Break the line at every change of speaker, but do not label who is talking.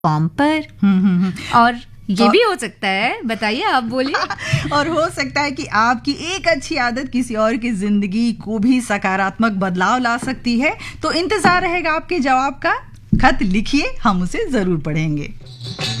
Form पर। और ये भी हो सकता है, बताइए, आप बोलिए।
और हो सकता है कि आपकी एक अच्छी आदत किसी और की जिंदगी को भी सकारात्मक बदलाव ला सकती है। तो इंतजार रहेगा आपके जवाब का। खत लिखिए, हम उसे जरूर पढ़ेंगे।